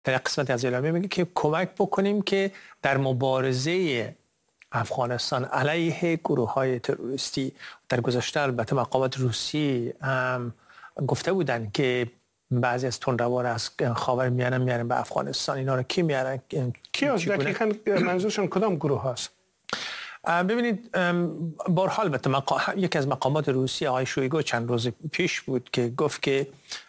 در قسمت از اعلامیه میگه که کمک بکنیم که در مبارزه افغانستان علیه گروه‌های تروریستی، در گذشته البته مقامات روسی گفته بودن که بعضی از تندروار از خاورمیانه میارن به افغانستان. اینا رو کی میارن؟ کی از دقیقاً منظورشون کدام گروه هست؟ ببینید بارحال البته یکی از مقامات روسی آقای شویگو چند روز پیش بود که گفت که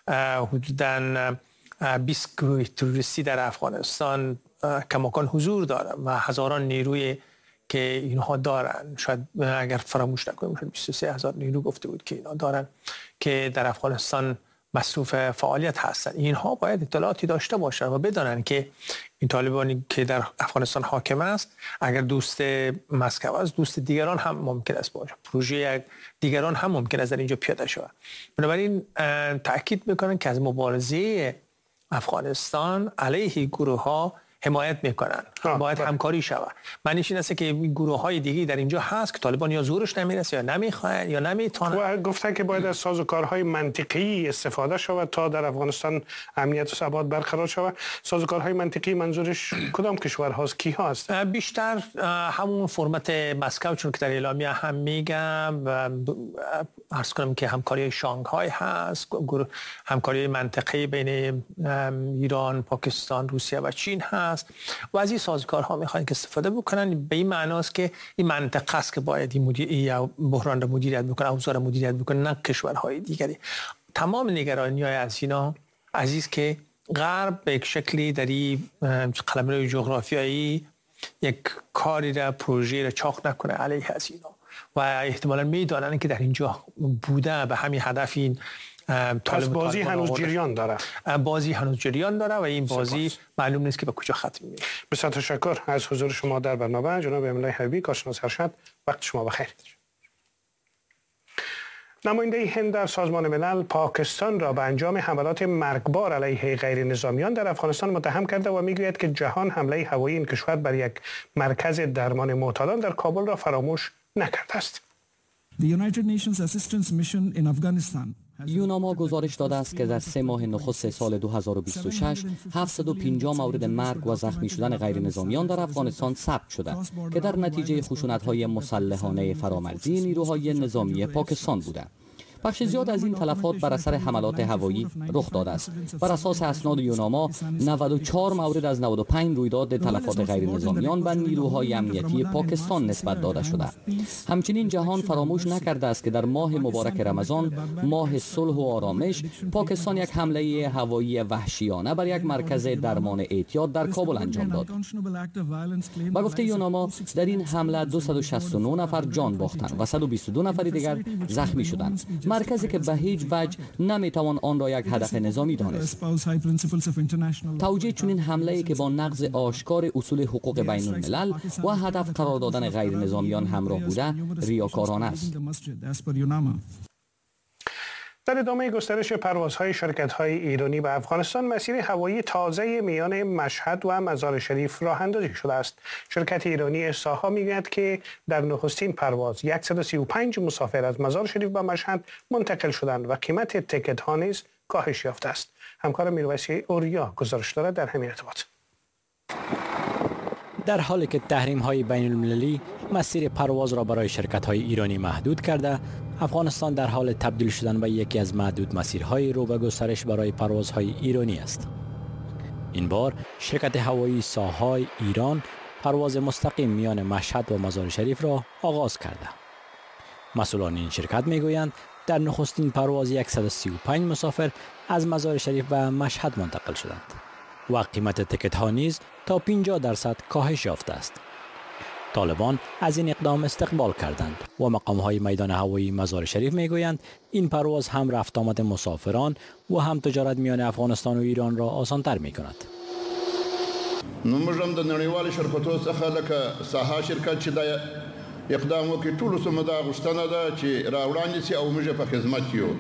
حدوداً 20 گروه تروریستی در افغانستان کماکان حضور دارن و هزاران نیروی که اینها دارن، شاید اگر فراموش نکنیم 23,000 نیرو گفته بود که اینا دارن که در افغانستان مصروف فعالیت هستن. اینها باید اطلاعاتی داشته باشن و بدانن که این طالبانی که در افغانستان حاکم است اگر دوست مسکو است، دوست دیگران هم ممکن است باشه، پروژه دیگران هم ممکن است در اینجا پیاده شود. بنابراین تاکید میکنن که از مبارزه افغانستان علیه گروه ها حمایت میکنن، باید همکاری شود. معنیش این است که این گروه های دیگه در اینجا هست که طالبان یا زورش نمیرسه یا نمیخواهند یا نمیتونن. و گفتن که باید از سازوکارهای منطقی استفاده شود تا در افغانستان امنیت و ثبات برقرار شود. سازوکارهای منطقی منظورش کدام کشورهاست، کی هست؟ بیشتر همون فرمت مسکو، چون که در اعلامیه هم میگم عرض کنم که همکاری شانگهای هست، همکاری منطقی بین ایران، پاکستان، روسیه و چین هست و از این سازوکارها میخواین که استفاده بکنن. به این معناست که این منطقه است که باید این بحران را مدیریت بکنه، اوضاع را مدیریت بکنه، نه کشورهای دیگری. تمام نگرانی‌های از اینا عزیز که غرب به یک شکلی در این قلمرو جغرافیایی یک کاری را، پروژه را چاق نکنه علیه از اینا و احتمالاً میدانن که در اینجا بوده به همین هدف این پس بازی هنوز جریان داره. بازی هنوز جریان داره و این بازی معلوم نیست که به کجا ختم میشه. بسیار تشکر از حضور شما در برنامه جناب املای حبیبی، کارشناس ارشد. وقت شما بخیر. نماینده هند در سازمان ملل پاکستان را به انجام حملات مرگبار علیه غیر نظامیان در افغانستان متهم کرده و میگوید که جهان حمله هوایی این کشور بر یک مرکز درمان معتادان در کابل را فراموش نکرده است. یوناما گزارش داده است که در 3 ماه نخست سال 2026 750 مورد مرگ و زخمی شدن غیر نظامیان در افغانستان ثبت شده که در نتیجه خشونت‌های مسلحانه فرامرزی نیروهای نظامی پاکستان بوده. بخش زیاد از این تلفات بر اثر حملات هوایی رخ داده است. بر اساس اسناد یوناما 94 مورد از 95 رویداد تلفات غیر نظامیان به نیروهای امنیتی پاکستان نسبت داده شده. همچنین جهان فراموش نکرده است که در ماه مبارک رمضان، ماه صلح و آرامش، پاکستان یک حمله هوایی وحشیانه بر یک مرکز درمان اعتیاد در کابل انجام داد. با گفته یوناما در این حمله 269 نفر جان باختند و 122 نفر دیگر زخمی شدند. مرکزی که به هیچ وجه نمیتوان آن را یک هدف نظامی دانست. توجیه چنین حمله‌ای که با نقض آشکار اصول حقوق بین الملل و هدف قرار دادن غیر نظامیان همراه بوده ریاکارانه است. در ادامه گسترش پروازهای شرکت‌های ایرانی به افغانستان، مسیر هوایی تازه میان مشهد و مزار شریف راه اندازی شده است. شرکت ایرانی ساها میگوید که در نخستین پرواز 135 مسافر از مزار شریف به مشهد منتقل شدند و قیمت تکت ها نیز کاهش یافته است. همکار میرویسی اوریا گزارش دارد در همین ارتباط. در حالی که تحریم‌های بین المللی مسیر پرواز را برای شرکت‌های ایرانی محدود کرده، افغانستان در حال تبدیل شدن به یکی از معدود مسیرهای رو به گسترش برای پروازهای ایرانی است. این بار شرکت هوایی ساهای ایران پرواز مستقیم میان مشهد و مزار شریف را آغاز کرده. مسئولان این شرکت میگویند در نخستین پرواز 135 مسافر از مزار شریف به مشهد منتقل شدند و قیمت تکت ها نیز تا 50% کاهش یافته است. طالبان از این اقدام استقبال کردند و مقام‌های میدان هوایی مزار شریف میگویند این پرواز هم رفت آمد مسافران و هم تجارت میان افغانستان و ایران را آسان‌تر می‌کند. موږ هم د نړیوالو شرکتونو څخه لکه ساها شرکت چې دا اقدام وکړي ټولو سمه دا غوښتنه ده چې راوړاندې شي او موږ په خدمت یو.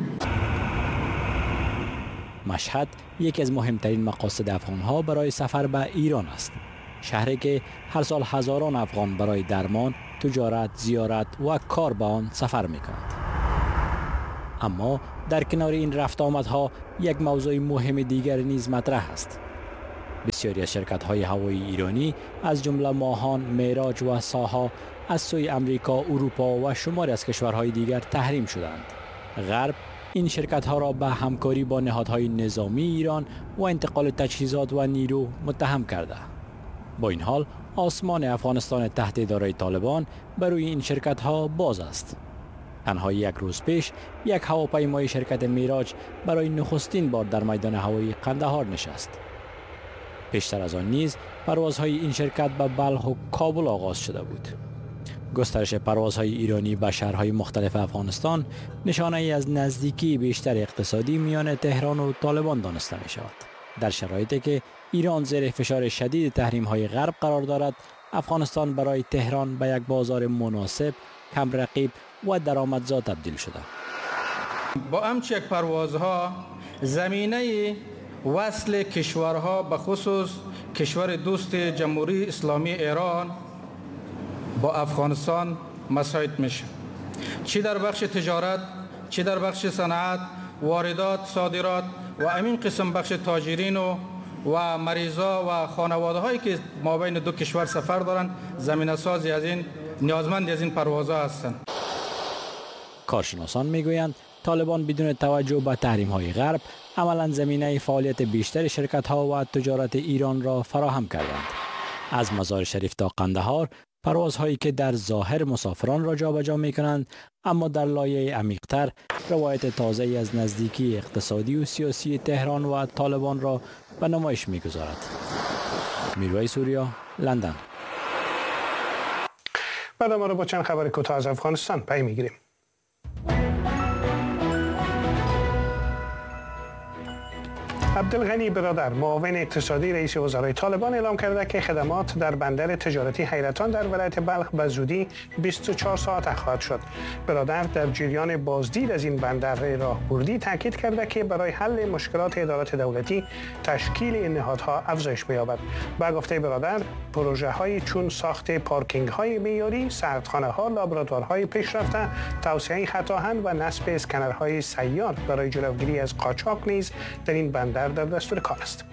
مشهد یکی از مهمترین مقاصد افغان‌ها برای سفر به ایران است. شهری که هر سال هزاران افغان برای درمان، تجارت، زیارت و کار به آن سفر می‌کنند. اما در کنار این رفت آمدها یک موضوع مهم دیگر نیز مطرح است. بسیاری از شرکت‌های هوایی ایرانی از جمله ماهان، معراج و ساها از سوی امریکا، اروپا و شماری از کشورهای دیگر تحریم شدند. غرب این شرکت‌ها را به همکاری با نهادهای نظامی ایران و انتقال تجهیزات و نیرو متهم کرده. با این حال آسمان افغانستان تحت اداره طالبان برای این شرکت‌ها باز است. تنها یک روز پیش یک هواپیمای شرکت معراج برای نخستین بار در میدان هوایی قندهار نشست. پیشتر از آن نیز پروازهای این شرکت به بلخ و کابل آغاز شده بود. گسترش پروازهای ایرانی به شهرهای مختلف افغانستان نشانه ای از نزدیکی بیشتر اقتصادی میان تهران و طالبان دانسته می شود. در شرایطی که ایران زیر فشار شدید تحریم‌های غرب قرار دارد، افغانستان برای تهران به یک بازار مناسب، کم رقیب و درآمدزا تبدیل شده. با همچین یک پروازها زمینه وصل کشورها به خصوص کشور دوست جمهوری اسلامی ایران با افغانستان مساعد میشه، چی در بخش تجارت، چی در بخش صنعت، واردات، صادرات و همین قسم بخش تاجرین و مریضا و خانواده هایی که ما بین دو کشور سفر دارند زمینه سازی از این نیازمند از این پروازها هستند. کارشناسان میگویند طالبان بدون توجه به تحریم‌های غرب عملاً زمینه فعالیت بیشتر شرکت‌ها و تجارت ایران را فراهم کردند. از مزار شریف تا قندهار پروازهایی که در ظاهر مسافران را جابجا می‌کنند، اما در لایه عمیق‌تر روایت تازه‌ای از نزدیکی اقتصادی و سیاسی تهران و طالبان را به نمایش می‌گذارد. میروی سوریا، لندن. بعد ما رو با چند خبر کوتاه از افغانستان پی می‌گیریم. عبدالغنی برادر، معاون اقتصادی رئیس وزرای طالبان، اعلام کرده که خدمات در بندر تجارتی حیرتان در ولایت بلخ به زودی 24 ساعته خواهد شد. برادر در جریان بازدید از این بندر راهبردی تاکید کرده که برای حل مشکلات ادارات دولتی تشکیل این نهادها افزایش می‌یابد. با گفته برادر، پروژه‌هایی چون ساخت پارکینگ‌های معیاری، سردخانه‌ها، لابراتوارهای پیشرفته، توسعه خط آهن و نصب اسکنرهای سیار برای جلوگیری از قاچاق نیز در این بندر در دستور کار است.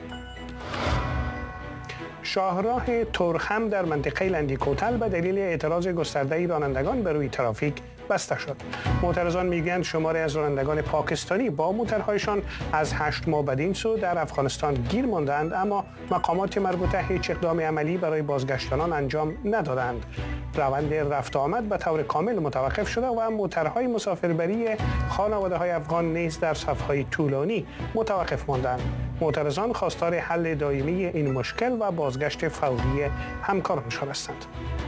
شاهراه تورخم در منطقه لندیکوتل به دلیل اعتراض گسترده رانندگان به روی ترافیک بسته شد. معترضان میگویند شماری از رانندگان پاکستانی با موترهایشان از 8 ماه بدین سو در افغانستان گیر ماندند، اما مقامات مربوطه هیچ اقدام عملی برای بازگشتانان انجام ندادند. روند رفت آمد به طور کامل متوقف شده و موترهای مسافربری خانواده‌های افغان نیز در صف‌های طولانی متوقف ماندند. معترضان خواستار حل دائمی این مشکل و بازگشت فوری همکارانشان هستند.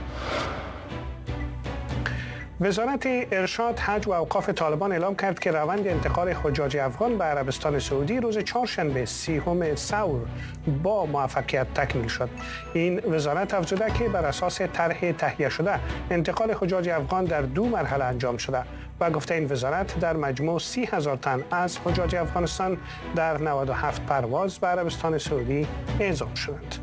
وزارت ارشاد، حج و اوقاف طالبان اعلام کرد که روند انتقال حجاج افغان به عربستان سعودی روز چهارشنبه 30 ثور با موفقیت تکمیل شد. این وزارت افزوده که بر اساس طرح تهیه شده انتقال حجاج افغان در 2 مرحله انجام شده و گفته این وزارت در مجموع 30,000 تن از حجاج افغانستان در 97 پرواز به عربستان سعودی اعزام شدند.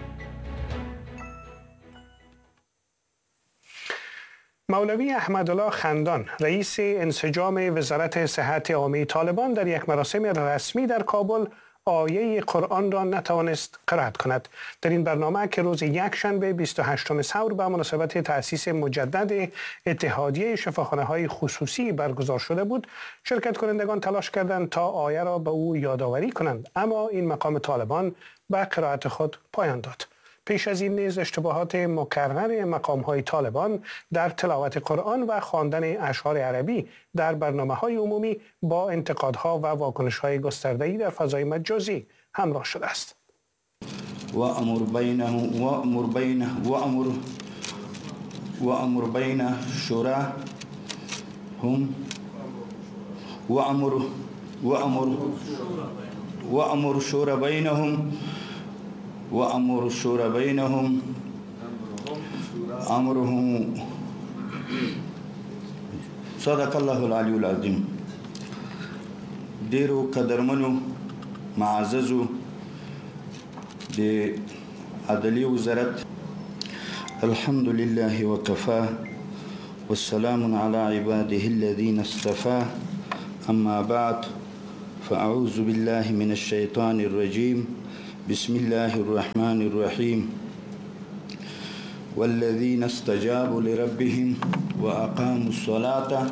مولوی احمدالله خندان، رئیس انسجام وزارت صحت عامه طالبان، در یک مراسم رسمی در کابل آیه قرآن را نتوانست قرائت کند. در این برنامه که روز یکشنبه 28 ثور به مناسبت تأسیس مجدد اتحادیه شفاخانه‌های خصوصی برگزار شده بود، شرکت کنندگان تلاش کردند تا آیه را به او یادآوری کنند، اما این مقام طالبان به قرائت خود پایان داد. پیش از این نیز اشتباهات مکرر مقام‌های طالبان در تلاوت قرآن و خواندن اشعار عربی در برنامه‌های عمومی با انتقادها و واکنش‌های گسترده‌ای در فضای مجازی همراه شده است. وأمر بين شورهم وأمر شورى بينهم وأمر الشورى بينهم أمرهم. صدق الله العلي العظيم. ډیرو قدرمنو معززو د عدلیه وزارت، الحمد لله وكفى والسلام على عباده الذين اصطفى، أما بعد فأعوذ بالله من الشيطان الرجيم، بسم الله الرحمن الرحیم والذین استجابوا لربهم واقاموا الصلاة.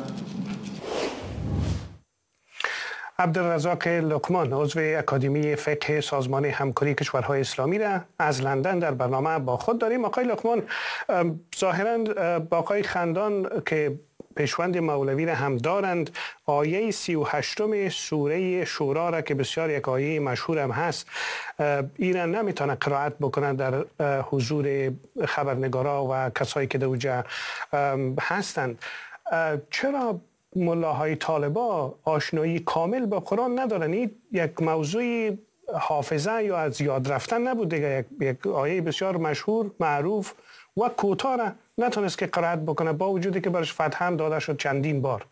عبدالرزاق لقمان عضو اکادمی فقه سازمان همکاری کشورهای اسلامی را از لندن در برنامه با خود داریم. آقای لقمان، ظاهرا با آقای خندان که پیشوند مولوی را هم دارند، آیه 38 سوره شورا را که بسیار یک آیه مشهور هم هست، ایران نمیتونه قرائت بکنه در حضور خبرنگارا و کسایی که در اوجه هستند. چرا ملاهای طالبا آشنایی کامل با قرآن ندارن؟ این یک موضوع حافظه یا از یاد رفتن نبود دیگه؟ یک آیه بسیار مشهور، معروف و کوتاه را نتونست که قرائت بکنه با وجودی که برش فتح هم داده شد چندین بار.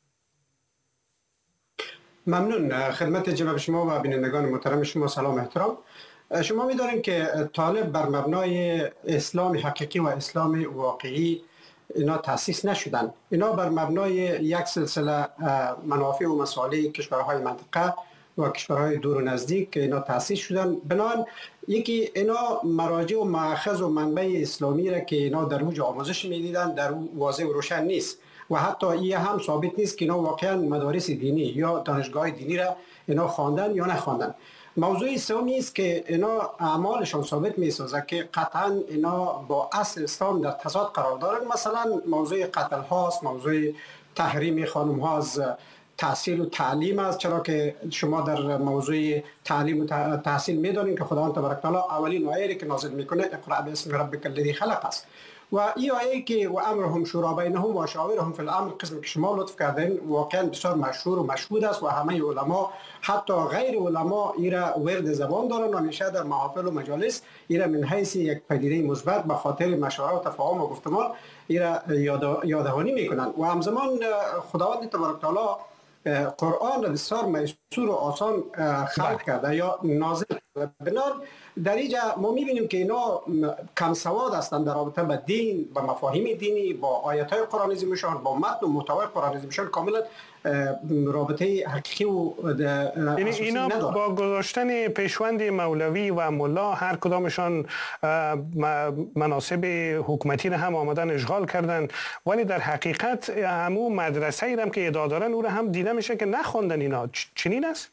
ممنون. خدمت جناب شما و بینندگان محترم شما سلام احترام. شما می‌دانید که طالب بر مبنای اسلام حقیقی و اسلام واقعی اینا تأسیس نشدن. اینا بر مبنای یک سلسله منافع و مصالح کشورهای منطقه و کشورهای دور و نزدیک اینا تأسیس شدن. بنابراین یکی اینا مراجع و مأخذ و منبع اسلامی را که اینا در اوج آموزش میدیدن در واضح و روشن نیست و حتی این هم ثابت نیست که اینا واقعا مدارس دینی یا دانشگاه دینی را اینا خواندن یا نخواندن. موضوع سومی است که اینا اعمالشان ثابت می‌سازه که قطعا اینا با اصل اسلام در تضاد قرار دارند. مثلا موضوع قتل هاست، موضوع تحریم خانم ها از تحصیل و تعلیم است، چرا که شما در موضوع تعلیم و تحصیل می‌دانید که خداوند تبارک تعالی اولین آیه که نازل میکنه اقرأ باسم ربک الذی خلق است و این آیه که و امرهم شورا بینهم و شاورهم فی الامر قسم که شما لطف کردین واقعا بسیار مشهور و مشهود است و همه علما حتی غیر علما این را ورد زبان دارن و همیشه در محافل و مجالس این را من حیث یک پدیده مثبت به خاطر مشوره و تفاهم و گفتمان این را یادآوری میکنن و همزمان خداوند تبارک تعالی قرآن را بسیار میسور و آسان خلق کرده یا نازل کرده. بنابراین در اینجا ما میبینیم که اینا کم سواد هستند در رابطه با دین، با مفاهیم دینی، با آیات های قرآن عظیمشان، با متن و محتوای قرآن عظیمشان کاملا رابطه حقیقی و اساسی اینا ندارد. با گذاشتن پیشوند مولوی و ملا هر کدامشان مناصب حکومتی را هم آمدن اشغال کردن، ولی در حقیقت همو مدرسه ای هم که ادعا دارن او را هم دیده میشه که نخوندن. اینا چنین است؟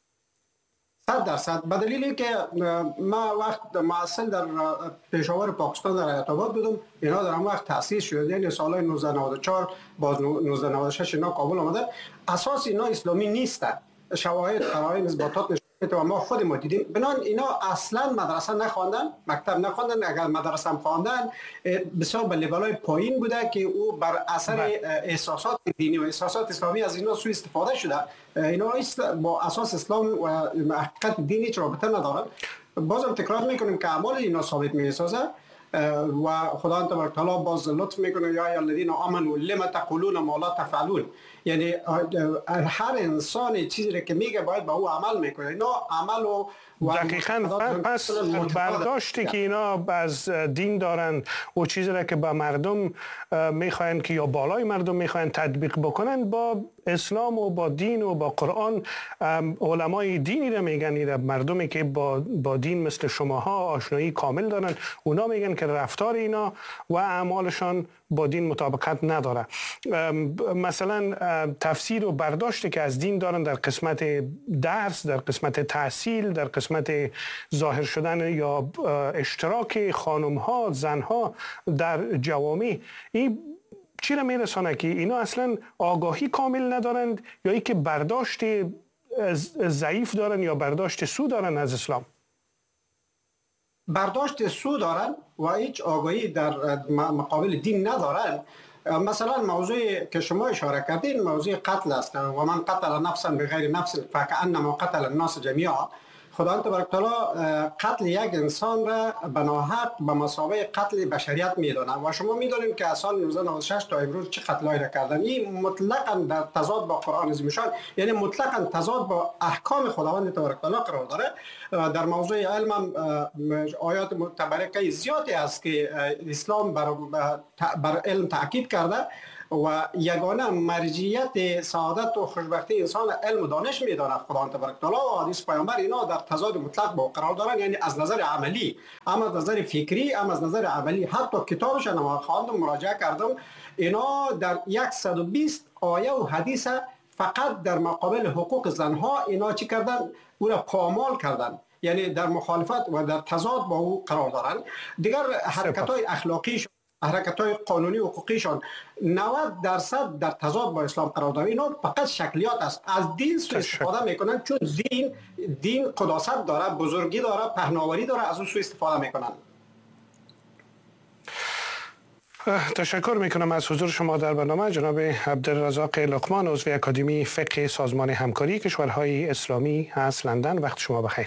100% به دلیلی که ما وقت معاصل در پشاور پاکستان در حیات آباد بودم، اینا در هم وقت تأسیس شد، یعنی سالهای 1994 باز 1996 اینا کابل آمده. اساس اینا اسلامی نیستن، شواهد قرائن اثباتات نشون میده و ما خود ما دیدیم. بنابراین اینا اصلا مدرسه نخواندن، مکتب نخواندن، اگر مدرسه هم خواندن بسیار به لولای پایین بوده که او بر اثر احساسات دینی و احساسات اسلامی از اینا سوء استفاده شده. اینا با اساس اسلام و حقیقت دینی چه رابطه ندارن. بازم تکرار میکنیم که اعمال اینا ثابت میسازه و خداوند تبارک تعالی باز لطف میکنه یا ایها الذین آمنوا لما تقولون ما لا تفعلون، یعنی هر انسان چیزی را که میگه باید به او عمل میکنه. اینا عمل و دقیقاً پس برداشتی که اینا از دین دارن و چیزی را که با مردم میخواین که یا بالای مردم میخواین تطبیق بکنن با اسلام و با دین و با قرآن، علمای دینی را میگن اینا مردمی که با دین مثل شماها آشنایی کامل دارن، اونا میگن که رفتار اینا و اعمالشان با دین مطابقت نداره. مثلا تفسیر و برداشتی که از دین دارن در قسمت درس، در قسمت تحصیل، در قسمت ظاهر شدن یا اشتراک خانم ها، زن ها در جوامع، این چی را میرسانه که اینا اصلا آگاهی کامل ندارند یا ای که برداشت ضعیف دارن یا برداشت سو دارن از اسلام؟ برداشت سو دارن و هیچ آگاهی در مقابل دین ندارن. مثلا موضوع که شما اشاره کردین موضوع قتل است و من قتل نفسا بغیر نفس فکأنما قتل الناس جمیعا. خداوند تبارک تعالی قتل یک انسان را به ناحق به مثابه قتل بشریت میدونه و شما میدونید که از سال 1996 تا امروز چه قتلایی را کردن. این مطلقاً در تضاد با قرآن عظیمشان، یعنی مطلقاً تضاد با احکام خداوند تبارک تعالی قرار داره. در موضوع علم هم آیات متبرکه زیادی است که اسلام بر علم تاکید کرده و یگانه مرجعیت سعادت و خوشبختی انسان علم و دانش میداند خداوند تبارک و تعالی و حدیث پیامبر. اینا در تضاد مطلق با قرار دارن، یعنی از نظر عملی، اما از نظر فکری، اما از نظر عملی. حتی کتابش ما خواندم، مراجعه کردم، اینا در 120 آیه و حدیث فقط در مقابل حقوق زنها اینا چی کردن؟ او را پامال کردن، یعنی در مخالفت و در تضاد با او قرار دارن. دیگر حرکت‌های اخلاقیش، حرکت‌های قانونی و حقوقیشان 90% در تضاد با اسلام قرار دارن. اینا فقط شکلیات است. از دین سوء استفاده میکنن، چون دین قداست داره، بزرگی داره، پهناوری داره، از اون سوء استفاده میکنن. تشکر میکنم از حضور شما در برنامه جناب عبدالرزاق لقمان، عضو اکادمی فقه سازمان همکاری کشورهای اسلامی از لندن. وقت شما بخیر.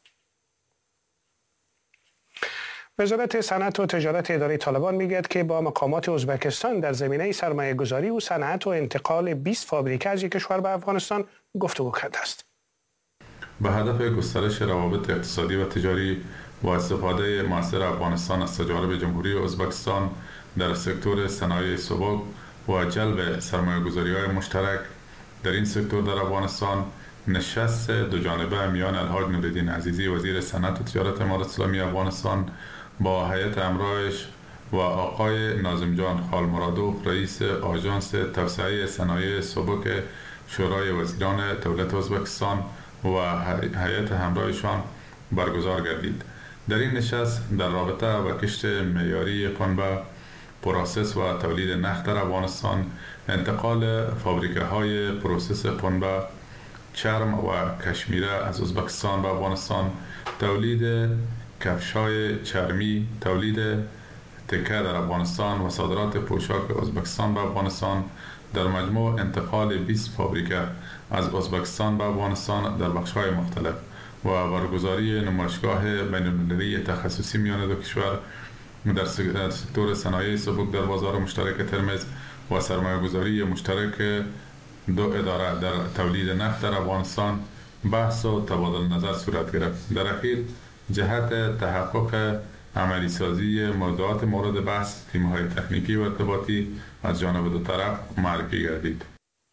وزارت صنعت و تجارت اداره طالبان میگوید که با مقامات ازبکستان در زمینه سرمایه گذاری و صنعت و انتقال 20 فابریکه از یک کشور به افغانستان گفتگو کرده است. به هدف گسترش روابط اقتصادی و تجاری با استفاده مؤثر افغانستان از تجارب جمهوری ازبکستان در سکتور صنایع سبک و جلب سرمایه‌گذاری‌های مشترک در این سکتور در افغانستان، نشست دو جانبه میان الحاج نورالدین عزیزی وزیر صنعت و تجارت امارات اسلامی افغانستان با هیئت همراهش و آقای ناظم جان خالمرادوف رئیس آژانس توسعه صنایع سبک شورای وزیران دولت ازبکستان و هیئت همراهشان برگزار گردید. در این نشست در رابطه و کشت معیاری پنبه، پروسس و تولید نخ در افغانستان، انتقال فابریکه های پروسس پنبه، چرم و کشمیره از ازبکستان به افغانستان، تولید کفش‌های چرمی، تولید تکه در افغانستان و صادرات پوشاک ازبکستان به افغانستان، در مجموع انتقال 20 فابریکه از ازبکستان به افغانستان در بخش‌های مختلف و برگزاری نمایشگاه بین‌المللی تخصصی میان دو کشور در سکتور صنایع سبک در بازار مشترک ترمز و سرمایه‌گذاری مشترک دو اداره در تولید نفت در افغانستان بحث و تبادل نظر صورت گرفت. در اخیر جهت تحقق عملی سازی موضوعات مورد بحث، تیم‌های تکنیکی و ارتباطی از جانب دو طرف معرفی گردید.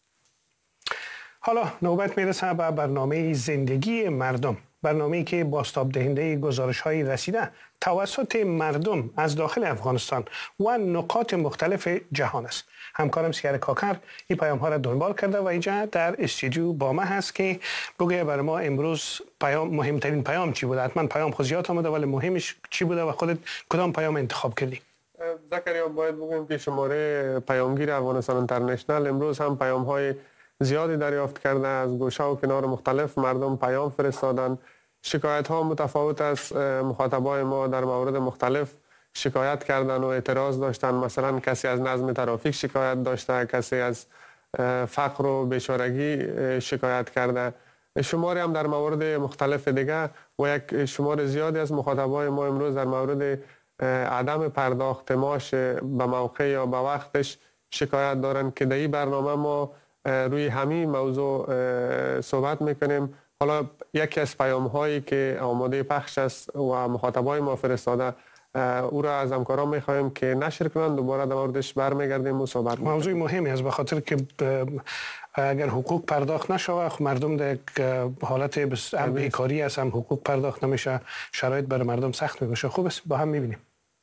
حالا نوبت میرسه به برنامه زندگی مردم، برنامه‌ای که بازتاب دهنده گزارش‌های رسیده توسط مردم از داخل افغانستان و نقاط مختلف جهان است. همکارم سیار کاکر این پیام‌ها را دنبال کرده و اینجا در استودیو با ما هست که بگه برای ما امروز مهمترین پیام چی بوده. حتما پیام خود زیاد آمده ولی مهمش چی بوده و خودت کدام پیام انتخاب کردی؟ زکریا، باید بگویم که شماره پیامگیر افغانستان اینترنشنال امروز هم پیام‌های زیادی دریافت کرده. از گوشه و کنار مختلف مردم پیام فرستادن. شکایت‌ها متفاوت از مخاطبای ما در مورد مختلف شکایت کردن و اعتراض داشتن. مثلا کسی از نظم ترافیک شکایت داشته، کسی از فقر و بیچارگی شکایت کرده، شماری هم در مورد مختلف دیگه و یک شمار زیادی از مخاطبای ما امروز در مورد عدم پرداخت معاش به موقع یا به وقتش شکایت دارن که در این برنامه ما روی همین موضوع صحبت میکنیم. حالا یکی از پیام هایی که آماده پخش است و مخاطبای ما فرستاده، او را از همکاران میخواهیم که نشر کنند. دوباره در موردش برمیگردیم و صحبت میکنیم. موضوع مهمی است، به خاطر که اگر حقوق پرداخت نشه مردم در حالت بیکاری است، هم حقوق پرداخت نمیشه، شرایط برای مردم سخت میشه. خوب است با هم میبینیم.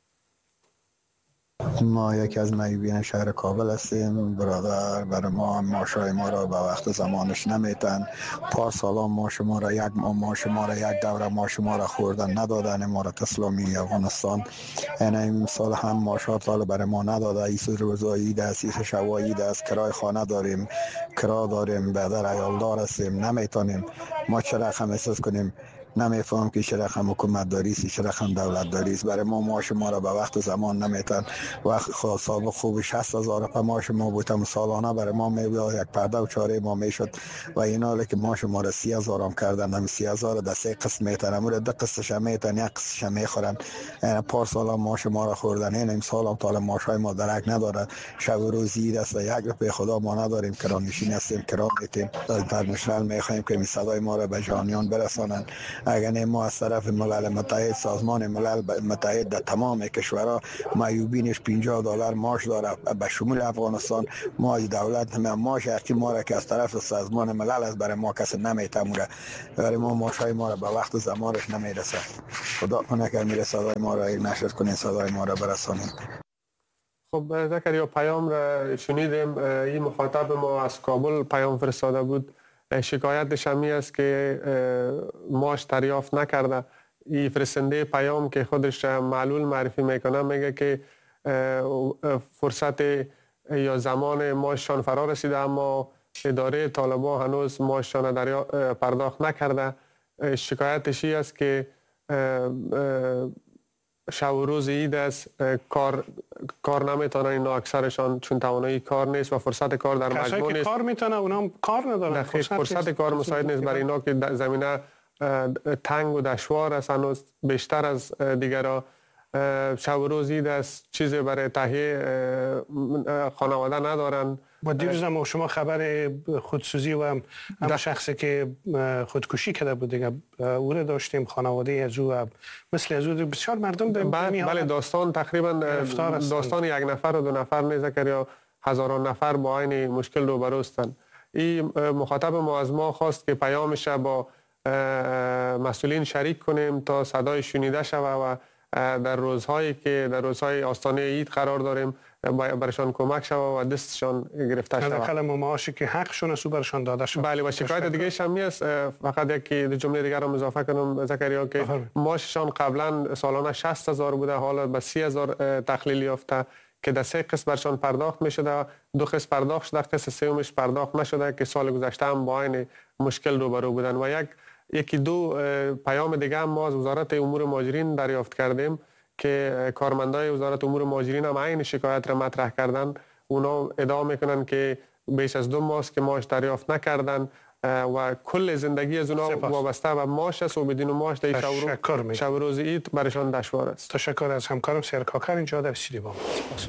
ما یکی از نایبین شهر کابل هستیم. برادر برای ما معاشای ما را به وقت زمانش نمیتن. پارسالا معاش ما را یک دوره معاش ما را خوردن ندادن، ما را تسلیمی افغانستان. این سال هم معاشات برای ما نداده. ایس روزایی دست، ایس شوایی دست، کرای خانه داریم، کرا داریم، بدر عیالدار هستیم، نمیتونیم. ما چه رقم احساس کنیم؟ نمیفهم که چه رقم حکومت داری است، چه رقم دولت داری است. برای ما معاش ما را به وقت زمان نمیتن. وقت سابق خوب 60,000 په معاش ما بودم سالانه برای ما میبود، یک پرده و چاره ما میشد و اینا که معاش ما را 30,000 هم کردن. هم 30,000 در سه قسط میتن، مورد دو قسطش میتن، یک قسطش میخورن. یعنی پارسال معاش ما را خوردن. این امسال هم طال معاشای ما درک نداره. شب و روزی دست یک روپیه خدا ما نداریم. کرانشین هستیم، کران میتیم. اینترنشنال میخوایم که این صدای ما را به جهانیان برسانن. اگر ما از طرف ملل متحد، سازمان ملل متحد در تمام کشورها معیوبینش $50 معاش داره به شمول افغانستان، ما دولت معاش هرچی ما را که از طرف سازمان ملل از برای ما کسی نمیتمونه، برای ما معاشای ما را به وقت زمانش نمیرسه. خدا کنه که میره صدای ما را نشر کنین، صدای ما را برسانین. خب زکریا، پیام را شنیدیم. این مخاطب ما از کابل پیام فرستاده بود. شکایتش همی است که معاش دریافت نکرده. این فرستنده پیام که خودش معلول معرفی میکنه میگه که فرصت یا زمان معاششان فرا رسیده، اما اداره طالبان هنوز معاششان پرداخت نکرده. شکایتش این است که شب و روز عید است، کار نمیتونن اینا اکثرشان، چون توانایی کار نیست و فرصت کار در مجموع نیست. کار میتونن اونا هم کار ندارن. فرصت کار مساعد نیست برای اینا که زمینه تنگ و دشوار است، هنوز بیشتر از دیگرها. شب و روز عید است، چیزی برای تهیه خانواده ندارن. و دیروز هم شما خبر خودسوزی و هم شخصی که خودکشی کرده بود دیگه او رو داشتیم، خانواده از او مثل از او بسیار مردم بله داستان تقریبا داستان یک نفر و دو نفر نیست یا هزاران نفر با این مشکل روبرو هستند. این مخاطب ما از ما خواست که پیامش با مسئولین شریک کنیم تا صدای شنیده شود و در روزهای آستانه عید قرار داریم برشان کمک شود و دستشان گرفته شود. حداقل معاشی که حقشون است برشان داده شود. بله، و شکایت دیگه هم است. فقط یک جمله دیگر رو اضافه کنم زکریا، که معاششان قبلا سالانه 60,000 بوده، حالا به 30,000 تقلیل یافته که در 3 قسط برشان پرداخت میشده. 2 قسط پرداخت شده، قسط سومش پرداخت نشده که سال گذشته هم با این مشکل روبرو بودن. و یکی دو پیام دیگه هم ما از وزارت امور مهاجرین دریافت کردیم که کارمندای وزارت امور مهاجرین هم عین شکایت را مطرح کردن. اونا ادعا میکنن که بیش از 2 ماه که معاش دریافت نکردن و کل زندگی از اونا وابسته به معاش است و بدون معاش در شب و روز عید برشان دشوار است. تشکر از همکارم سیر کاکر اینجا در استودیو با ما.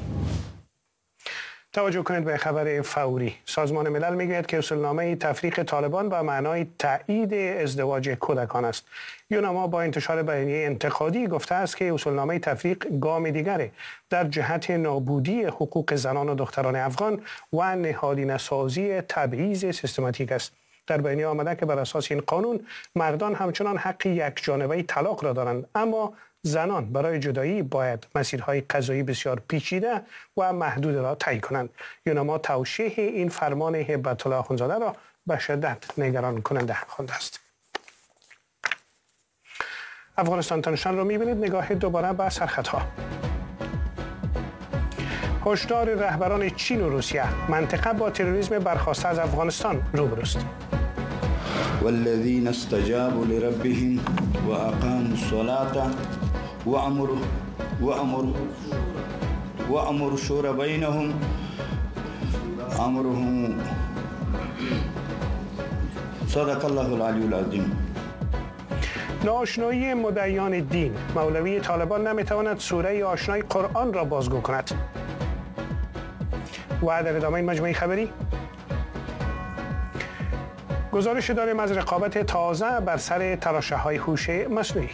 توجه کنید به خبر فوری. سازمان ملل میگوید که اصولنامه تفریق طالبان به معنای تایید ازدواج کودکان است. یوناما با انتشار بیانیه انتقادی گفته است که اصولنامه تفریق گام دیگری در جهت نابودی حقوق زنان و دختران افغان و نهادینه سازی تبعیض سیستماتیک است. در بیانیه آمده که بر اساس این قانون مردان همچنان حق یک جانبه طلاق را دارند، اما زنان برای جدایی باید مسیرهای قضایی بسیار پیچیده و محدود را طی کنند. یوناما توشیح این فرمان هبت الله اخوندزاده را به شدت نگران کننده خوانده است. افغانستان تنشان را می‌بینید. نگاه دوباره به سرخطها. هشدار رهبران چین و روسیه، منطقه با تروریسم برخاسته از افغانستان روبروست. والذین استجابوا لربهم واقاموا الصلاة وامر شورى بینهم امرهم. صدق الله العلی العظیم. ناآشنایی مدعیان دین. مولوی طالبان نمیتواند سوره آشنای قرآن را بازگو کند. و در ادامه این مجموعه خبری گزارش داریم از رقابت تازه بر سر تراشه‌های هوش مصنوعی.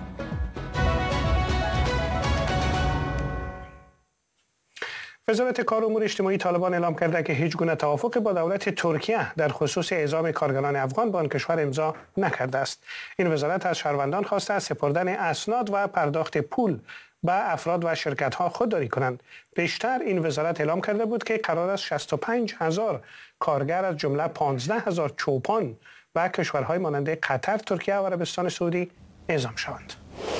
وزارت کار و امور اجتماعی طالبان اعلام کرده که هیچ گونه توافق با دولت ترکیه در خصوص اعزام کارگران افغان به آن کشور امضا نکرده است. این وزارت از شهروندان خواسته از سپردن اسناد و پرداخت پول به افراد و شرکت‌ها خودداری کنند. پیشتر این وزارت اعلام کرده بود که قرار است 65,000 کارگر از جمله 15,000 چوپان و کشورهای مانند قطر، ترکیه و عربستان سعودی اعزام شوند.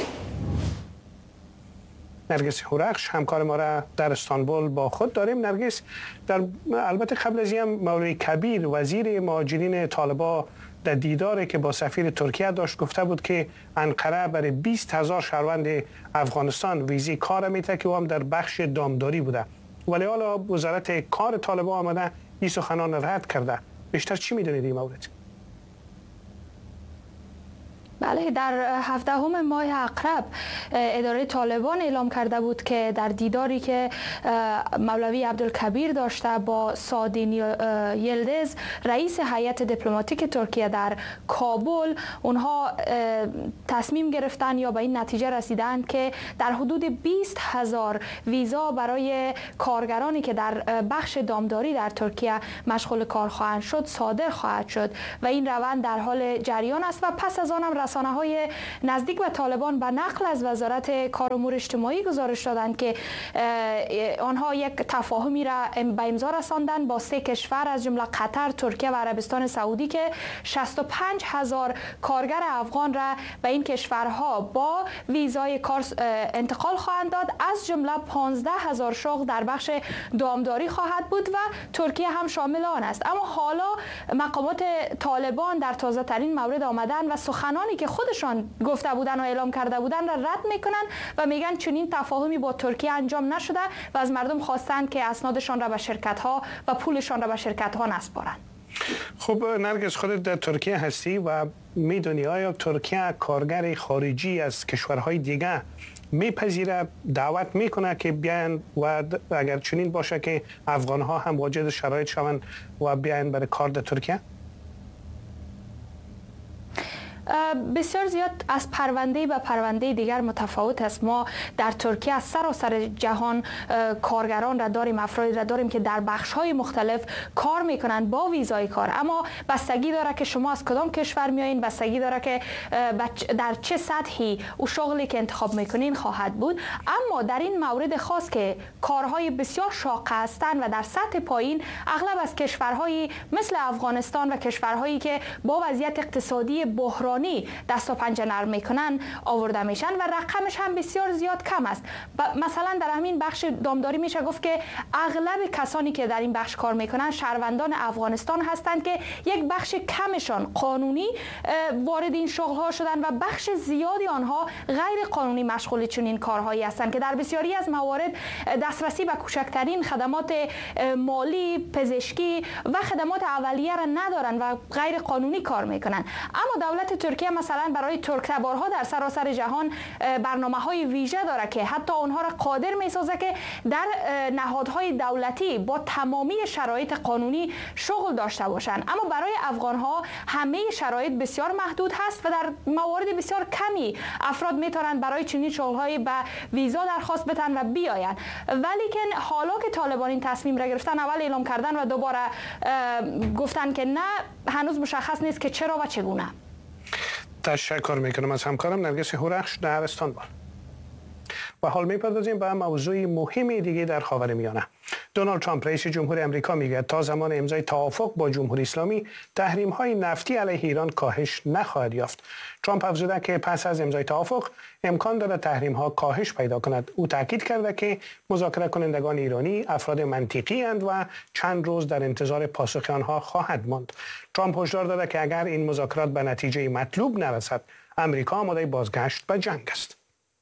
نرگس هورخش همکار ما را در استانبول با خود داریم. نرگس، البته قبل از این مولوی کبیر وزیر مهاجرین طالبان در دیداری که با سفیر ترکیه داشت گفته بود که انقره برای 20,000 شهروند افغانستان ویزی کار میده که هم در بخش دامداری بوده، ولی حالا وزارت کار طالبان آمده این سخنان رد کرده. بیشتر چی میدونید این مورد؟ بله، در 17 ماه اقرب اداره طالبان اعلام کرده بود که در دیداری که مولوی عبدالکبیر داشته با سادین یلدز رئیس هیئت دیپلماتیک ترکیه در کابل، اونها تصمیم گرفتن یا به این نتیجه رسیدند که در حدود 20,000 ویزا برای کارگرانی که در بخش دامداری در ترکیه مشغول کار خواهند شد صادر خواهد شد و این روند در حال جریان است. و پس از آن هم رسانه‌های نزدیک به طالبان به نقل از وزارت کار و امور اجتماعی گزارش دادند که آنها یک تفاهمی را به امضا رساندند با 3 کشور از جمله قطر، ترکیه و عربستان سعودی که 65,000 کارگر افغان را به این کشورها با ویزای کار انتقال خواهند داد، از جمله 15,000 شغل در بخش دامداری خواهد بود و ترکیه هم شامل آن است. اما حالا مقامات طالبان در تازه ترین مورد آمدن و سخنانی که خودشان گفته بودن و اعلام کرده بودن را رد میکنن و میگن چنین تفاهمی با ترکیه انجام نشده و از مردم خواستند که اسنادشان را به شرکت ها و پولشان را به شرکت ها نسپارند. خب نرگس، خودت در ترکیه هستی و میدونی آیا ترکیه کارگر خارجی از کشورهای دیگه میپذیره، دعوت میکنه که بیان و اگر چنین باشه که افغانها هم واجد شرایط شوند و بیان برای کار در ترکیه؟ بسیار زیاد از پرونده به پرونده دیگر متفاوت است. ما در ترکیه از سراسر جهان کارگران را داریم، افرادی را داریم که در بخش‌های مختلف کار میکنند با ویزای کار، اما بستگی داره که شما از کدام کشور میایین، بستگی داره که در چه سطحی او شغلی که انتخاب میکنین خواهد بود. اما در این مورد خاص که کارهای بسیار شاقه هستند و در سطح پایین، اغلب از کشورهایی مثل افغانستان و کشورهایی که با وضعیت اقتصادی بحرانی دست و پنجه نرم میکنن آورده میشن و رقمش هم بسیار زیاد کم است. مثلا در همین بخش دامداری میشه گفت که اغلب کسانی که در این بخش کار میکنن شهروندان افغانستان هستند که یک بخش کمشان قانونی وارد این شغل ها شدن و بخش زیادی آنها غیر قانونی مشغول چنین کارهایی هستند که در بسیاری از موارد دسترسی به کوچکترین خدمات مالی، پزشکی و خدمات اولیه را ندارن و غیر قانونی کار میکنن. اما دولت ترکیه مثلا برای ترک تبارها در سراسر جهان برنامه‌های ویژه داره که حتی آنها را قادر می‌سازه که در نهادهای دولتی با تمامی شرایط قانونی شغل داشته باشند. اما برای افغان‌ها همه شرایط بسیار محدود هست و در موارد بسیار کمی افراد میتونن برای چنین شغل‌های به ویزا درخواست بدن و بیاین. ولی که حالا که طالبان این تصمیم را گرفتن، اول اعلام کردن و دوباره گفتن که نه، هنوز مشخص نیست که چرا و چگونه. تشکر میکنم از همکارم نرگس هورخش در استانبول. و حال میپردازیم به موضوع مهمی دیگه در خاورمیانه. دونالد ترامپ رئیس جمهور امریکا میگه تا زمان امضای توافق با جمهوری اسلامی تحریم‌های نفتی علیه ایران کاهش نخواهد یافت. ترامپ افزوده که پس از امضای توافق امکان دارد تحریم‌ها کاهش پیدا کند. او تاکید کرده که مذاکره کنندگان ایرانی افراد منطقی اند و چند روز در انتظار پاسخ آنها خواهد ماند. ترامپ هشدار داده که اگر این مذاکرات به نتیجه مطلوب نرسد، امریکا آماده بازگشت به جنگ است.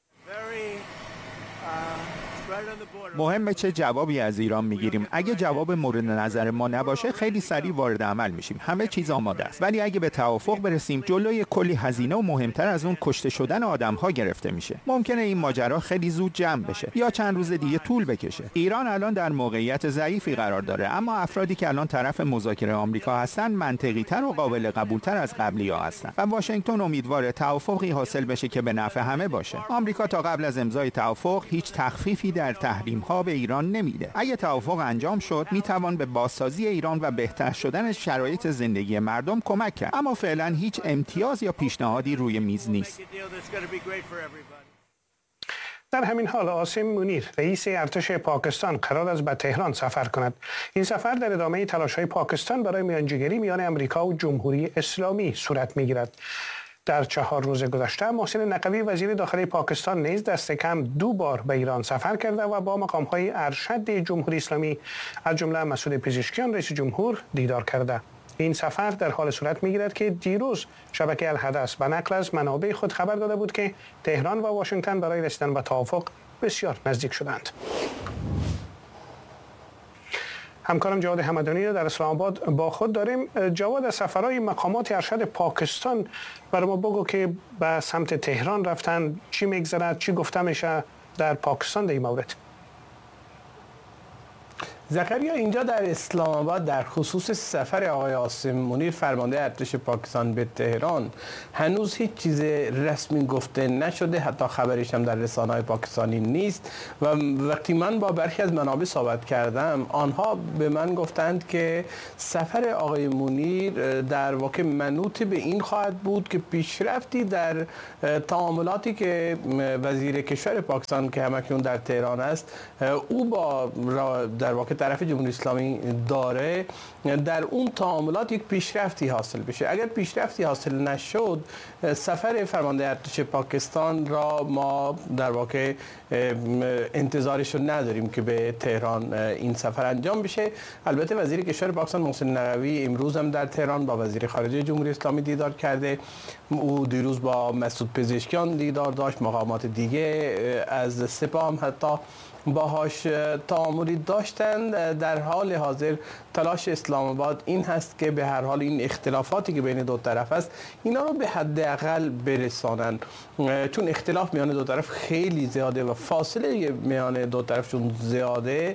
مهمه چه جوابی از ایران میگیریم. اگه جواب مورد نظر ما نباشه، خیلی سریع وارد عمل میشیم. همه چیز آماده است. ولی اگه به توافق برسیم، جلوی کلی هزینه و مهمتر از اون کشته شدن آدم‌ها گرفته میشه. ممکنه این ماجرا خیلی زود جمع بشه یا چند روز دیگه طول بکشه. ایران الان در موقعیت ضعیفی قرار داره، اما افرادی که الان طرف مذاکره آمریکا هستن منطقی‌تر و قابل قبول‌تر از قبلی‌ها هستن و واشنگتن امیدواره توافقی حاصل بشه که به نفع همه باشه. آمریکا تا قبل از امضای توافق هیچ تخفیفی در تحریم‌ها به ایران نمیده. اگه توافق انجام شد، میتوان به بازسازی ایران و بهتر شدن شرایط زندگی مردم کمک کرد. اما فعلا هیچ امتیاز یا پیشنهادی روی میز نیست. در همین حال عاصم منیر رئیس ارتش پاکستان قرار است به تهران سفر کند. این سفر در ادامه تلاش‌های پاکستان برای میانجیگری میان امریکا و جمهوری اسلامی صورت میگیرد. در 4 روز گذشته محسن نقوی وزیر داخلی پاکستان نیز دست کم 2 بار به ایران سفر کرده و با مقام‌های ارشد جمهوری اسلامی از جمله مسعود پزشکیان رئیس جمهور دیدار کرده. این سفر در حال صورت می‌گیرد که دیروز شبکه الحدث به نقل از منابع خود خبر داده بود که تهران و واشنگتن برای رسیدن به توافق بسیار نزدیک شدند. همکارم جواد همدانی رو در اسلام آباد با خود داریم. جواد، از سفرهای مقامات ارشد پاکستان برای ما بگو که به سمت تهران رفتن، چی میگذرد، چی گفته میشه در پاکستان در این مورد؟ زکریا، اینجا در اسلام آباد در خصوص سفر آقای عاصم منیر فرمانده ارتش پاکستان به تهران هنوز هیچ چیز رسمی گفته نشده، حتی خبرش هم در رسانه‌های پاکستانی نیست و وقتی من با برخی از منابع صحبت کردم آنها به من گفتند که سفر آقای منیر در واقع منوط به این خواهد بود که پیشرفتی در تعاملاتی که وزیر کشور پاکستان که همکنون در تهران است او با در واقع طرف جمهوری اسلامی داره، در اون تعاملات یک پیشرفتی حاصل بشه. اگر پیشرفتی حاصل نشد، سفر فرمانده ارتش پاکستان را ما در واقع انتظارش رو نداریم که به تهران این سفر انجام بشه. البته وزیر کشور پاکستان محسن نقوی امروز هم در تهران با وزیر خارجه جمهوری اسلامی دیدار کرده. او دیروز با مسعود پزشکیان دیدار داشت، مقامات دیگه از سپاه هم حتی باهاش تعاملی داشتند. در حال حاضر تلاش اسلام آباد این هست که به هر حال این اختلافاتی که بین دو طرف است اینا رو به حداقل برسانند، چون اختلاف میان دو طرف خیلی زیاده و فاصله میان دو طرف چون زیاده،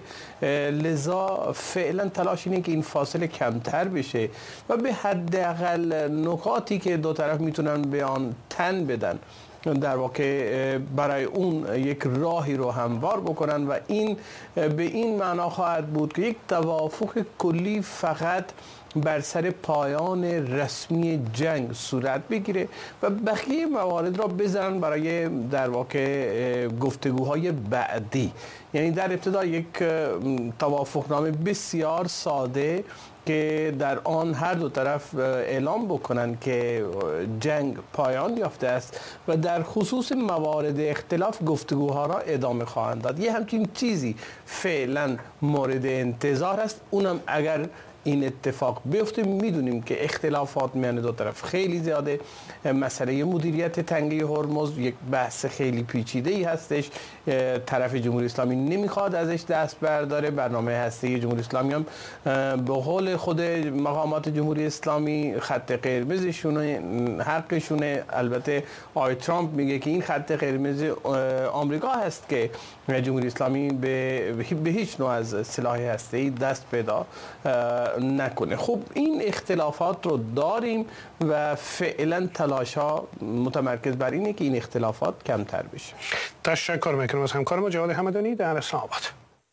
لذا فعلا تلاش اینه که این فاصله کمتر بشه و به حداقل نکاتی که دو طرف میتونن به آن تن بدن در واقع برای اون یک راهی رو هموار بکنن و این به این معنا خواهد بود که یک توافق کلی فقط بر سر پایان رسمی جنگ صورت بگیره و بقیه موارد را بذارن برای در واقع گفتگوهای بعدی. یعنی در ابتدا یک توافقنامه بسیار ساده که در آن هر دو طرف اعلام بکنن که جنگ پایان یافته است و در خصوص موارد اختلاف گفتگوها را ادامه خواهند داد. یه همچین چیزی فعلا مورد انتظار است. اونم اگر این اتفاق بیفته، میدونیم که اختلافات میان دو طرف خیلی زیاده. مسئله مدیریت تنگه هرمز یک بحث خیلی پیچیده‌ای هستش. طرف جمهوری اسلامی نمیخواد ازش دست برداره. برنامه هسته‌ای جمهوری اسلامی هم به قول خود مقامات جمهوری اسلامی خط قرمزشونه، حقشونه. البته آقای ترامپ میگه که این خط قرمز آمریکا هست که جمهوری اسلامی به هیچ نوع از سلاح هسته‌ای دست پیدا نکنه. خب این اختلافات رو داریم و فعلا تلاش ها متمرکز بر اینه که این اختلافات کمتر بشه. تشکر میکنم از همکار ما جواد همدانی در اسلام آباد.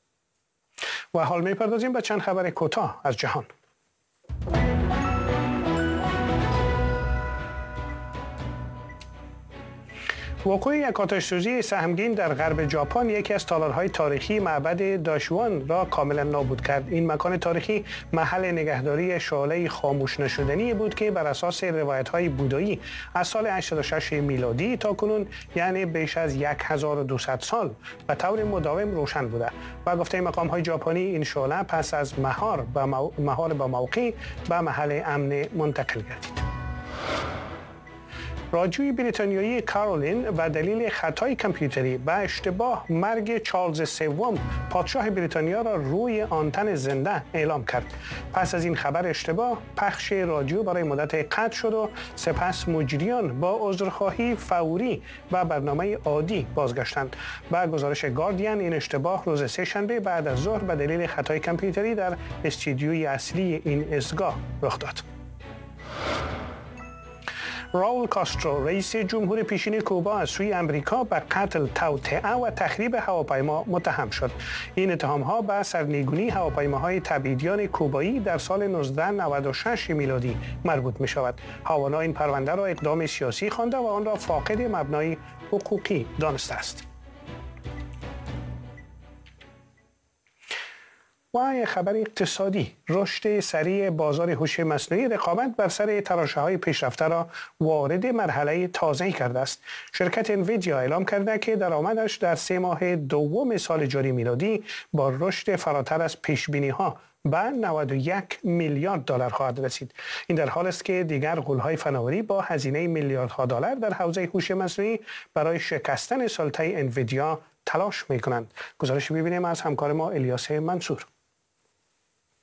و حال میپردازیم به چند خبر کوتاه از جهان. وقوع یک آتش‌سوزی سهمگین در غرب ژاپن یکی از تالارهای تاریخی معبد داشوان را کاملا نابود کرد. این مکان تاریخی محل نگهداری شعله خاموش نشدنی بود که بر اساس روایت‌های بودایی از سال 86 میلادی تا کنون، یعنی بیش از 1200 سال، به طور مداوم روشن بوده و گفته مقام‌های ژاپنی این شعله پس از مهار با موقع به محل امن منتقل گردید. رادیوی بریتانیایی کارولین و دلیل خطای کامپیوتری به اشتباه مرگ چارلز سوم پادشاه بریتانیا را روی آنتن زنده اعلام کرد. پس از این خبر اشتباه، پخش رادیو برای مدت قطع شد و سپس مجریان با عذرخواهی فوری و برنامه عادی بازگشتند. با گزارش گاردین، این اشتباه روز سه‌شنبه بعد از ظهر به دلیل خطای کامپیوتری در استودیوی اصلی این ایستگاه رخ داد. راول کاسترو، رئیس جمهور پیشین کوبا، از سوی امریکا به قتل، توطئه و تخریب هواپیما متهم شد. این اتهام‌ها به سرنگونی هواپیماهای تبعیدیان کوبایی در سال 1996 میلادی مربوط می‌شود. هاوانا این پرونده را اقدام سیاسی خوانده و آن را فاقد مبنای حقوقی دانسته است. و خبر اقتصادی، رشد سریع بازار هوش مصنوعی رقابت بر سر تراشه‌های پیشرفته را وارد مرحله تازه‌ای کرده است. شرکت انویدیا اعلام کرده که درآمدش در 3 ماه دوم سال جاری میلادی با رشد فراتر از پیش‌بینی‌ها به 91 میلیارد دلار خواهد رسید. این در حالی است که دیگر غول‌های فناوری با هزینه میلیاردها دلار در حوزه هوش مصنوعی برای شکستن سلطه انویدیا تلاش می‌کنند. گزارش ببینیم از همکار ما الیاس منصور.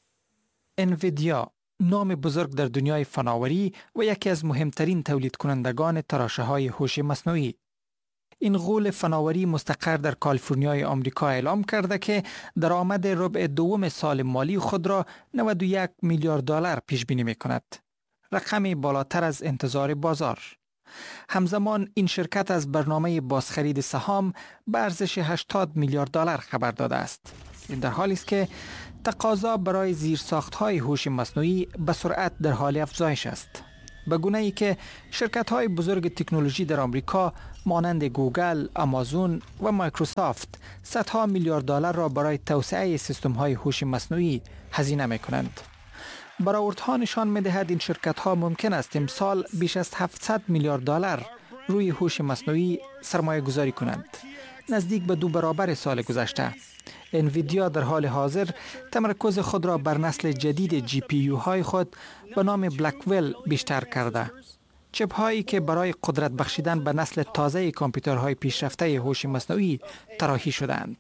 انویدیا، نام بزرگ در دنیای فناوری و یکی از مهمترین تولید کنندگان تراشه‌های هوش مصنوعی. این غول فناوری مستقر در کالیفرنیای آمریکا اعلام کرده که درآمد ربع دوم سال مالی خود را 91 میلیارد دلار پیش بینی می‌کند. رقمی بالاتر از انتظار بازار. همزمان این شرکت از برنامه بازخرید سهام به ارزش 80 میلیارد دلار خبر داده است. این در حالی است که تقاضا برای زیرساخت‌های هوش مصنوعی به سرعت در حال افزایش است. به گونه‌ای که شرکت‌های بزرگ تکنولوژی در آمریکا مانند گوگل، آمازون و مایکروسافت صدها میلیارد دلار را برای توسعه سیستم‌های هوش مصنوعی هزینه می‌کنند. برآوردها نشان می‌دهد این شرکت‌ها ممکن است امسال بیش از 700 میلیارد دلار روی هوش مصنوعی سرمایه گذاری کنند، نزدیک به 2 برابر سال گذشته. انویدیا در حال حاضر تمرکز خود را بر نسل جدید GPU های خود به نام بلکویل بیشتر کرده. چپ هایی که برای قدرت بخشیدن به نسل تازه کامپیوترهای پیشرفته هوش مصنوعی طراحی شدند.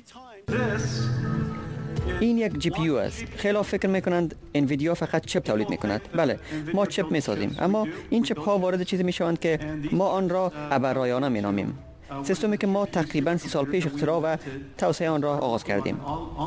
این یک GPU است. خیلی فکر میکنند انویدیا فقط چپ تولید میکند. بله، ما چپ میسازیم، اما این چپ ها وارد چیزی میشوند که ما آن را ابررایانه مینامیم. سیستمی که ما تقریباً 30 سال پیش اختراع و توسعه آن را آغاز کردیم.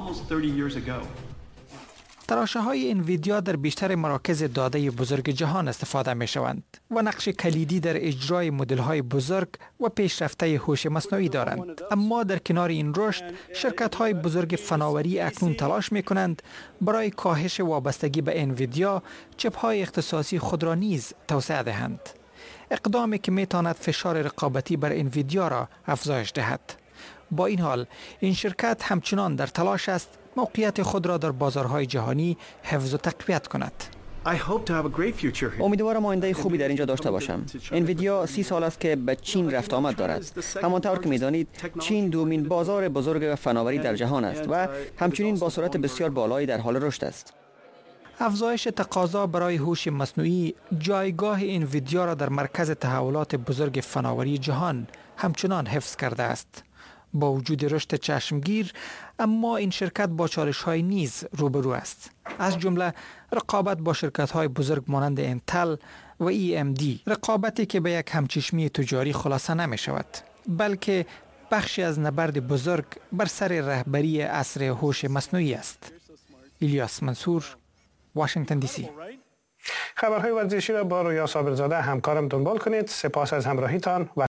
تراشه‌های انویدیا در بیشتر مراکز داده بزرگ جهان استفاده می‌شوند و نقش کلیدی در اجرای مدل‌های بزرگ و پیشرفته هوش مصنوعی دارند. اما در کنار این رشد، شرکت‌های بزرگ فناوری اکنون تلاش می‌کنند برای کاهش وابستگی به انویدیا چپ‌های اختصاصی خود را نیز توسعه دهند. اقدامی که می‌تواند فشار رقابتی بر انویدیا را افزایش دهد. با این حال، این شرکت همچنان در تلاش است موقعیت خود را در بازارهای جهانی حفظ و تقویت کند. امیدوارم آینده خوبی در اینجا داشته باشم. انویدیا 30 سال است که به چین رفت آمد دارد. همانطور که می‌دانید، چین دومین بازار بزرگ فناوری در جهان است و همچنین با سرعت بسیار بالایی در حال رشد است. افزایش تقاضا برای هوش مصنوعی جایگاه انویدیا را در مرکز تحولات بزرگ فناوری جهان همچنان حفظ کرده است. با وجود رشد چشمگیر، اما این شرکت با چالش‌های نیز روبرو است. از جمله رقابت با شرکت‌های بزرگ مانند انتل و AMD، رقابتی که به یک همچشمی تجاری خلاصه نمی‌شود، بلکه بخشی از نبرد بزرگ بر سر رهبری عصر هوش مصنوعی است. الیاس منصور، واشنگتن دی سی. خبرهای ورزشی را با رویا صابرزاده همکارم دنبال کنید. سپاس از همراهیتان و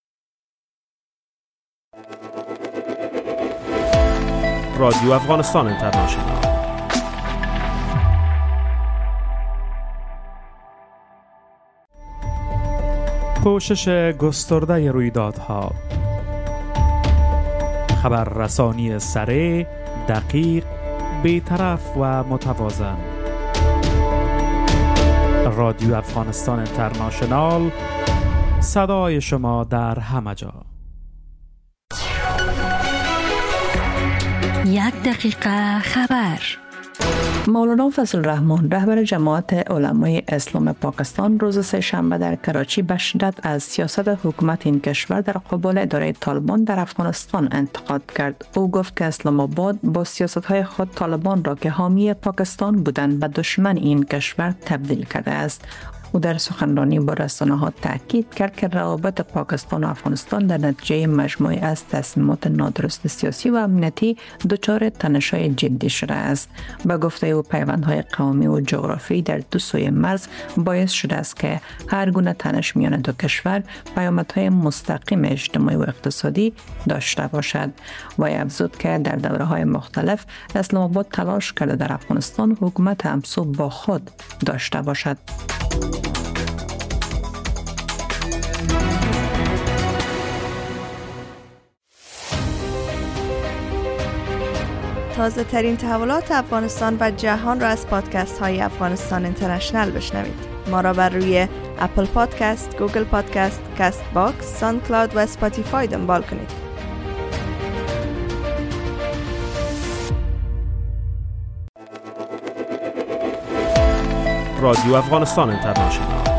رادیو افغانستان اینترنشنال. پوشش گسترده رویدادها، خبررسانی سریع، دقیق، بی‌طرف و متوازن. رادیو افغانستان اینترنشنال، صدای شما در همه جا. 1 دقیقه خبر. مولانا فضل الرحمن رهبر جماعت علمای اسلام پاکستان روز سه‌شنبه در کراچی به شدت از سیاست حکومت این کشور در قبال اداره طالبان در افغانستان انتقاد کرد. او گفت که اسلام آباد با سیاست‌های خود طالبان را که حامی پاکستان بودند به دشمن این کشور تبدیل کرده است. او در سخنرانی با رسانه‌ها تاکید کرد که روابط پاکستان و افغانستان در نتیجه مجموعی از تصمیمات نادرست سیاسی و امنیتی دچار تنش‌های جدی شده است. به گفته او پیوندهای قومی و جغرافیایی در دو سوی مرز باعث شده است که هر گونه تنش میان دو کشور پیامدهای مستقیم اجتماعی و اقتصادی داشته باشد. و افزود که در دوره‌های مختلف اسلام آباد تلاش کرده در افغانستان حکومت همسو با خود داشته باشد. تازه ترین تحولات افغانستان و جهان را از پادکست های افغانستان اینترنشنال بشنوید. ما را بر روی اپل پادکست، گوگل پادکست، کست باکس، ساوند کلاود و اسپاتیفای دنبال کنید. رادیو افغانستان اینترنشنال